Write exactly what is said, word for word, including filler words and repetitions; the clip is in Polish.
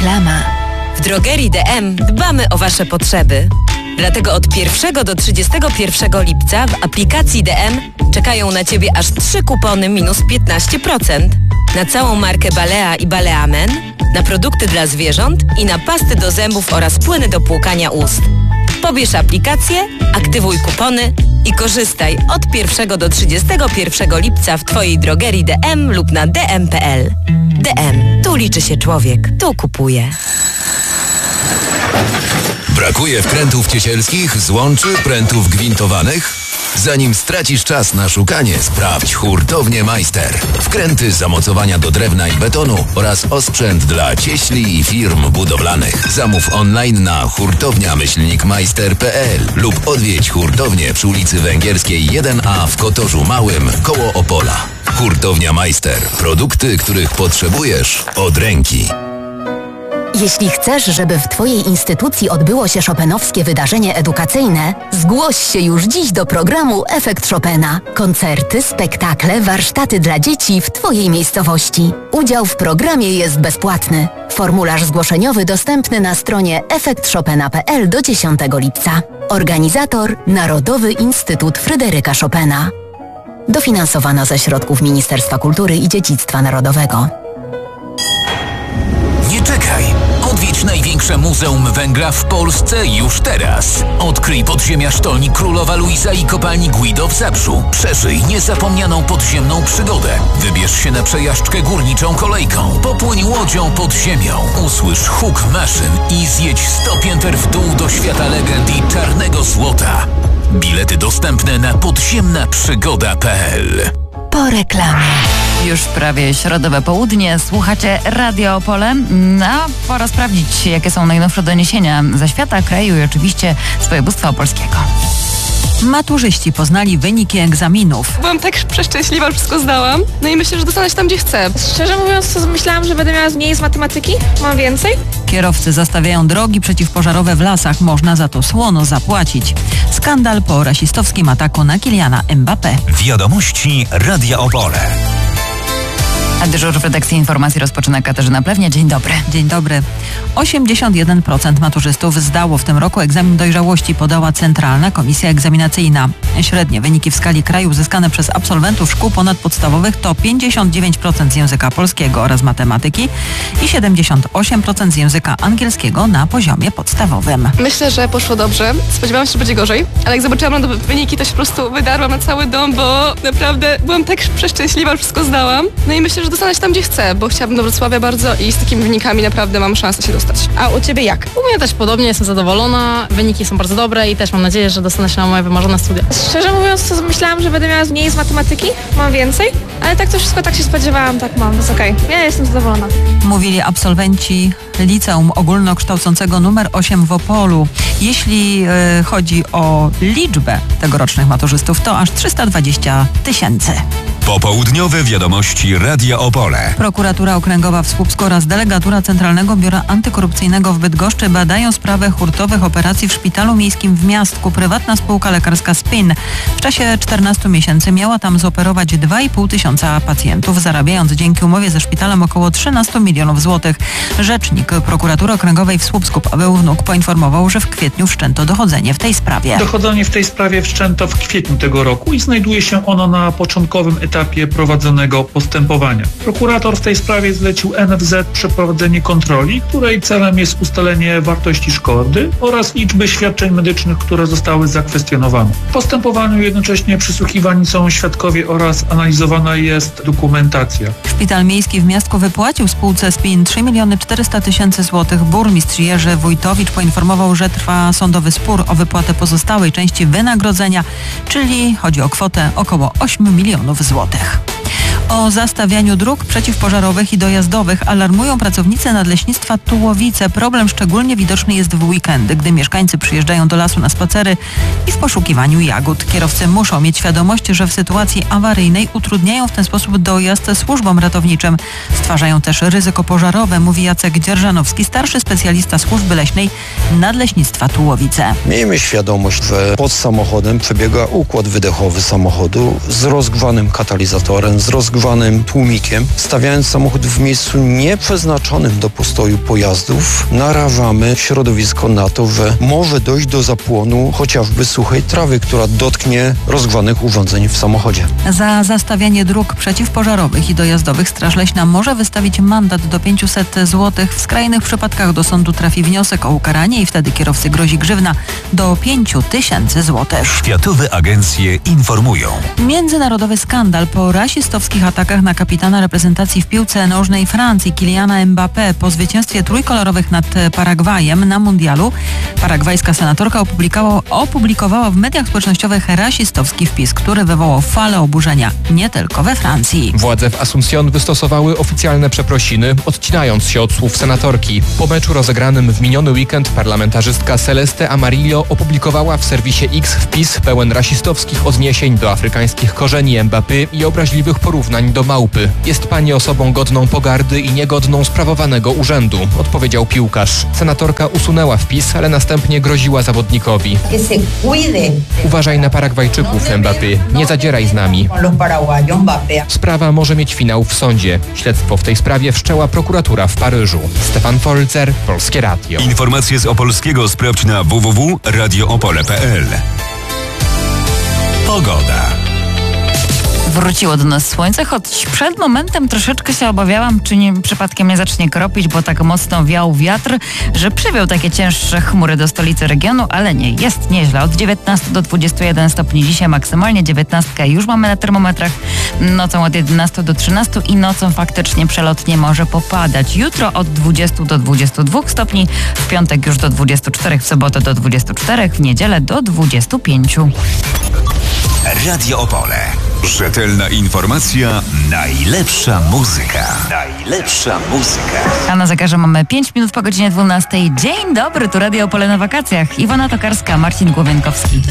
Reklama. W drogerii D M dbamy o Wasze potrzeby. Dlatego od pierwszego do trzydziestego pierwszego lipca w aplikacji D M czekają na Ciebie aż trzy kupony minus piętnaście procent. Na całą markę Balea i Baleamen, na produkty dla zwierząt i na pasty do zębów oraz płyny do płukania ust. Pobierz aplikację, aktywuj kupony i korzystaj od pierwszego do trzydziestego pierwszego lipca w Twojej drogerii D M lub na d m kropka p l. D M. Tu liczy się człowiek. Tu kupuje. Brakuje wkrętów ciesielskich, złączy, prętów gwintowanych? Zanim stracisz czas na szukanie, sprawdź Hurtownię Majster. Wkręty, zamocowania do drewna i betonu oraz osprzęt dla cieśli i firm budowlanych. Zamów online na hurtownia myślnik majster kropka p l lub odwiedź hurtownię przy ulicy Węgierskiej jeden a w Kotorzu Małym koło Opola. Hurtownia Majster. Produkty, których potrzebujesz od ręki. Jeśli chcesz, żeby w Twojej instytucji odbyło się chopinowskie wydarzenie edukacyjne, zgłoś się już dziś do programu Efekt Chopina. Koncerty, spektakle, warsztaty dla dzieci w Twojej miejscowości. Udział w programie jest bezpłatny. Formularz zgłoszeniowy dostępny na stronie efekt chopina kropka p l do dziesiątego lipca. Organizator Narodowy Instytut Fryderyka Chopina. Dofinansowano ze środków Ministerstwa Kultury i Dziedzictwa Narodowego. Nie czekaj! Odwiedź największe muzeum węgla w Polsce już teraz. Odkryj podziemia sztolni Królowa Luiza i kopalni Guido w Zabrzu. Przeżyj niezapomnianą podziemną przygodę. Wybierz się na przejażdżkę górniczą kolejką. Popłyń łodzią pod ziemią. Usłysz huk maszyn i zjedź sto pięter w dół do świata legend i czarnego złota. Bilety dostępne na podziemna przygoda kropka p l. Po reklamie. Już prawie środowe południe, słuchacie Radio Opole. No, pora sprawdzić, jakie są najnowsze doniesienia ze świata, kraju i oczywiście z województwa opolskiego. Maturzyści poznali wyniki egzaminów. Byłam tak przeszczęśliwa, że wszystko zdałam. No i myślę, że dostanę się tam, gdzie chcę. Szczerze mówiąc, to myślałam, że będę miała mniej z matematyki. Mam więcej. Kierowcy zastawiają drogi przeciwpożarowe w lasach. Można za to słono zapłacić. Skandal po rasistowskim ataku na Kyliana Mbappé. Wiadomości Radia Opole. A dyżur w redakcji informacji rozpoczyna Katarzyna Plewnia. Dzień dobry. Dzień dobry. osiemdziesiąt jeden procent maturzystów zdało w tym roku egzamin dojrzałości, podała Centralna Komisja Egzaminacyjna. Średnie wyniki w skali kraju uzyskane przez absolwentów szkół ponadpodstawowych to pięćdziesiąt dziewięć procent z języka polskiego oraz matematyki i siedemdziesiąt osiem procent z języka angielskiego na poziomie podstawowym. Myślę, że poszło dobrze. Spodziewałam się, że będzie gorzej, ale jak zobaczyłam na wyniki, to się po prostu wydarłam na cały dom, bo naprawdę byłam tak przeszczęśliwa, że wszystko zdałam. No i myślę, że dostanę się tam, gdzie chcę, bo chciałabym do Wrocławia bardzo i z takimi wynikami naprawdę mam szansę się dostać. A u Ciebie jak? U mnie też podobnie, jestem zadowolona, wyniki są bardzo dobre i też mam nadzieję, że dostanę się na moje wymarzone studia. Szczerze mówiąc, to myślałam, że będę miała mniej z matematyki. Mam więcej, ale tak to wszystko tak się spodziewałam, tak mam, jest okej. Okay. Ja jestem zadowolona. Mówili absolwenci Liceum Ogólnokształcącego numer osiem w Opolu. Jeśli y, chodzi o liczbę tegorocznych maturzystów, to aż trzysta dwadzieścia tysięcy. Popołudniowe wiadomości Radia Opole. Prokuratura Okręgowa w Słupsku oraz delegatura Centralnego Biura Antykorupcyjnego w Bydgoszczy badają sprawę hurtowych operacji w szpitalu miejskim w Miastku. Prywatna spółka lekarska Spin w czasie czternastu miesięcy miała tam zoperować dwa i pół tysiąca pacjentów, zarabiając dzięki umowie ze szpitalem około trzynastu milionów złotych. Rzecznik Prokuratury Okręgowej w Słupsku Paweł Wnuk poinformował, że w kwietniu wszczęto dochodzenie w tej sprawie. Dochodzenie w tej sprawie wszczęto w kwietniu tego roku i znajduje się ono na początkowym etapie prowadzonego postępowania. Prokurator w tej sprawie zlecił N F Z przeprowadzenie kontroli, której celem jest ustalenie wartości szkody oraz liczby świadczeń medycznych, które zostały zakwestionowane. W postępowaniu jednocześnie przysłuchiwani są świadkowie oraz analizowana jest dokumentacja. Szpital Miejski w Miastku wypłacił spółce Spin trzy miliony czterysta tysięcy złotych. Burmistrz Jerzy Wójtowicz poinformował, że trwa sądowy spór o wypłatę pozostałej części wynagrodzenia, czyli chodzi o kwotę około ośmiu milionów złotych. O zastawianiu dróg przeciwpożarowych i dojazdowych alarmują pracownicy Nadleśnictwa Tułowice. Problem szczególnie widoczny jest w weekendy, gdy mieszkańcy przyjeżdżają do lasu na spacery i w poszukiwaniu jagód. Kierowcy muszą mieć świadomość, że w sytuacji awaryjnej utrudniają w ten sposób dojazd służbom ratowniczym. Stwarzają też ryzyko pożarowe, mówi Jacek Dzierżanowski, starszy specjalista służby leśnej Nadleśnictwa Tułowice. Miejmy świadomość, że pod samochodem przebiega układ wydechowy samochodu z rozgrzanym katalizatorem, z rozgrzanym usuwanym tłumikiem. Stawiając samochód w miejscu nieprzeznaczonym do postoju pojazdów, narażamy środowisko na to, że może dojść do zapłonu chociażby suchej trawy, która dotknie rozgrzanych urządzeń w samochodzie. Za zastawianie dróg przeciwpożarowych i dojazdowych Straż Leśna może wystawić mandat do pięćset złotych. W skrajnych przypadkach do sądu trafi wniosek o ukaranie i wtedy kierowcy grozi grzywna do pięć tysięcy złotych. Światowe agencje informują. Międzynarodowy skandal po rasistowskich atakach na kapitana reprezentacji w piłce nożnej Francji Kyliana Mbappé po zwycięstwie trójkolorowych nad Paragwajem na mundialu. Paragwajska senatorka opublikowała, opublikowała w mediach społecznościowych rasistowski wpis, który wywołał falę oburzenia nie tylko we Francji. Władze w Asuncion wystosowały oficjalne przeprosiny, odcinając się od słów senatorki. Po meczu rozegranym w miniony weekend parlamentarzystka Celeste Amarillo opublikowała w serwisie X wpis pełen rasistowskich odniesień do afrykańskich korzeni Mbappé i obraźliwych porównań do małpy. Jest pani osobą godną pogardy i niegodną sprawowanego urzędu, odpowiedział piłkarz. Senatorka usunęła wpis, ale następnie groziła zawodnikowi. Uważaj na Paragwajczyków, Mbappé. Nie zadzieraj z nami. Sprawa może mieć finał w sądzie. Śledztwo w tej sprawie wszczęła prokuratura w Paryżu. Stefan Folzer, Polskie Radio. Informacje z Opolskiego sprawdź na w w w kropka radio opole kropka p l. Pogoda. Wróciło do nas słońce, choć przed momentem troszeczkę się obawiałam, czy nie, przypadkiem nie zacznie kropić, bo tak mocno wiał wiatr, że przywiał takie cięższe chmury do stolicy regionu, ale nie, jest nieźle. Od dziewiętnastu do dwudziestu jeden stopni dzisiaj maksymalnie, dziewiętnastkę już mamy na termometrach, nocą od jedenastu do trzynastu i nocą faktycznie przelotnie może popadać. Jutro od dwudziestu do dwudziestu dwóch stopni, w piątek już do dwudziestu czterech, w sobotę do dwudziestu czterech, w niedzielę do dwudziestu pięciu. Radio Opole. Rzetelna informacja, najlepsza muzyka. Najlepsza muzyka. A na zegarze mamy pięć minut po godzinie dwunastej. Dzień dobry, tu Radio Opole na wakacjach. Iwona Tokarska, Marcin Głowienkowski.